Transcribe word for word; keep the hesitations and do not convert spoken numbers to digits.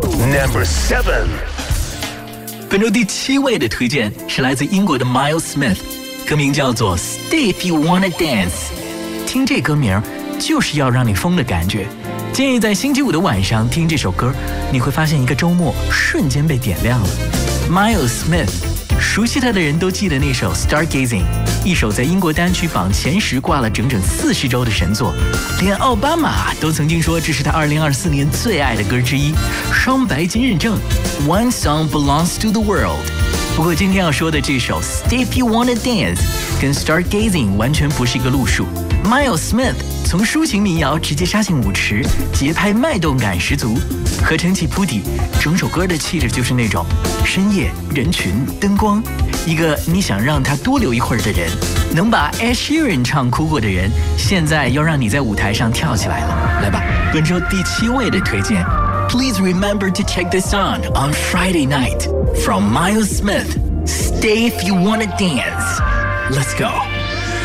Number seven。 本周第七位的推荐是来自英国的 Miles Smith， 歌名叫做 Stay If You Wanna Dance。听这歌名就是要让你疯的感觉。建议在星期五的晚上听这首歌，你会发现一个周末瞬间被点亮了。Miles Smith， 熟悉他的人都记得那首 Stargazing， 一首在英国单曲榜前十挂了整整四十周的神作，连奥巴马都曾经说这是他二零二四年最爱的歌之一，双白金认证 One song belongs to the world。 不过今天要说的这首 Stay If You Wanna Dance 跟 Stargazing 完全不是一个路数。Miles Smith 从抒情民谣直接杀进舞池，节拍脉动感十足，合成器铺底，整首歌的气质就是那种深夜人群灯光，一个你想让他多留一会儿的人，能把 Ed Sheeran 唱哭过的人，现在要让你在舞台上跳起来了。来吧，本周第七位的推荐 Please remember to check this on on Friday night from Miles Smith. Stay if you wanna dance. Let's go.